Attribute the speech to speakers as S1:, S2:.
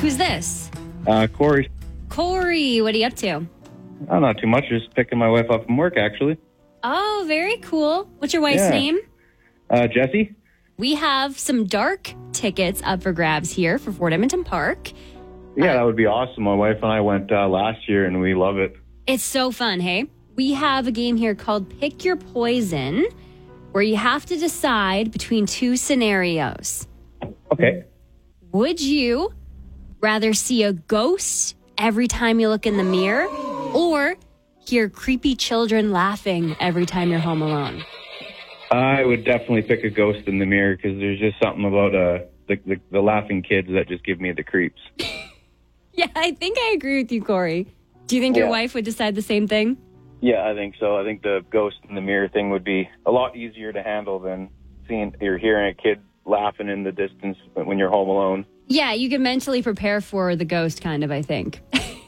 S1: Who's this?
S2: Corey.
S1: Corey, what are you up to?
S2: Oh, not too much. Just picking my wife up from work, actually.
S1: Oh, very cool. What's your wife's
S2: Yeah.
S1: name?
S2: Jesse.
S1: We have some dark tickets up for grabs here for Fort Edmonton Park.
S2: Yeah, that would be awesome. My wife and I went last year, and we love it.
S1: It's so fun, hey? We have a game here called Pick Your Poison, where you have to decide between two scenarios.
S2: Okay.
S1: Would you rather see a ghost every time you look in the mirror or hear creepy children laughing every time you're home alone?
S2: I would definitely pick a ghost in the mirror because there's just something about the laughing kids that just give me the creeps.
S1: Yeah, I think I agree with you, Corey. Do you think your wife would decide the same thing?
S2: Yeah, I think so. I think the ghost in the mirror thing would be a lot easier to handle than seeing or hearing a kid laughing in the distance when you're home alone.
S1: Yeah, you can mentally prepare for the ghost, kind of, I think.